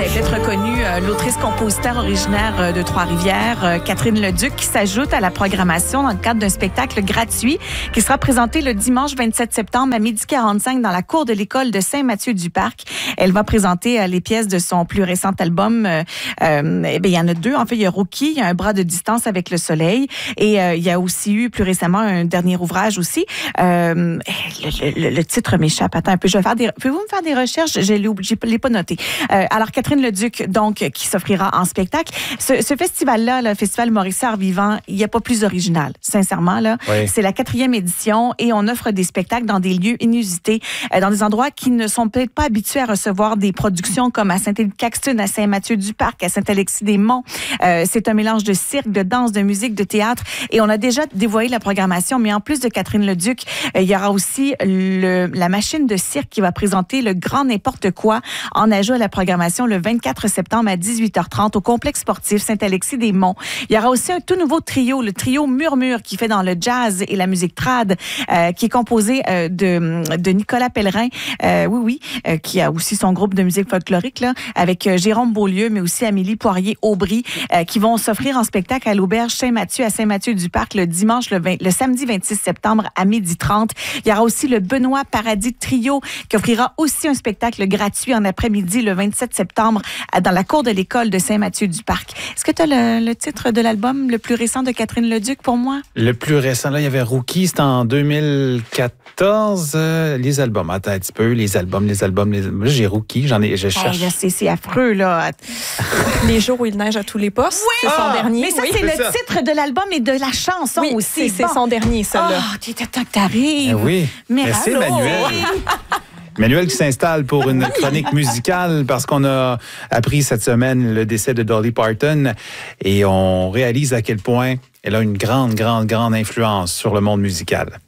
peut-être reconnue, l'autrice-compositeur originaire de Trois-Rivières, Catherine Leduc, qui s'ajoute à la programmation dans le cadre d'un spectacle gratuit qui sera présenté le dimanche 27 septembre à 12h45 dans la cour de l'école de Saint-Mathieu-du-Parc. Elle va présenter les pièces de son plus récent album. Il y en a deux. En fait, il y a Rookie, il y a Un bras de distance avec le soleil. Et il y a aussi eu plus récemment un dernier ouvrage aussi. Le titre m'échappe. Attends un peu. Pouvez-vous me faire des recherches? Je l'ai pas noté. Alors, Catherine Leduc, donc, qui s'offrira en spectacle. Ce festival-là, le Festival Maurice Art Vivant, il n'y a pas plus original, sincèrement. Là. Oui. C'est la 4e édition et on offre des spectacles dans des lieux inusités, dans des endroits qui ne sont peut-être pas habitués à recevoir des productions comme à Saint-Élie-Caxton, à Saint-Mathieu-du-Parc, à Saint-Alexis-des-Monts. C'est un mélange de cirque, de danse, de musique, de théâtre. Et on a déjà dévoilé la programmation, mais en plus de Catherine Leduc, il y aura aussi la machine de cirque qui va présenter le grand n'importe quoi en ajout à la programmation le 24 septembre à 18h30 au complexe sportif Saint-Alexis-des-Monts. Il y aura aussi un tout nouveau trio, le trio Murmure, qui fait dans le jazz et la musique trad, qui est composé de Nicolas Pellerin, qui a aussi son groupe de musique folklorique, là, avec Jérôme Beaulieu, mais aussi Amélie Poirier-Aubry, qui vont s'offrir en spectacle à l'Auberge Saint-Mathieu à Saint-Mathieu-du-Parc le samedi 26 septembre à 12h30. Il y aura aussi le Benoît Paradis Trio qui offrira aussi un spectacle gratuit en après-midi le 27 septembre dans la cour de l'école de Saint-Mathieu-du-Parc. Est-ce que tu as le titre de l'album le plus récent de Catherine Leduc pour moi? Le plus récent, là, il y avait Rookie, c'était en 2014. Les albums, attends un petit peu, les albums. J'ai Rookie, je cherche. Là, c'est affreux, là. Les jours où il neige à tous les postes, c'est son dernier. Mais ça, c'est le titre de l'album et de la chanson aussi. C'est son dernier, ça, là. Tu t'attends que t'arrives. Oui. Merci, Manuel. Manuel qui s'installe pour une chronique musicale parce qu'on a appris cette semaine le décès de Dolly Parton et on réalise à quel point elle a une grande influence sur le monde musical.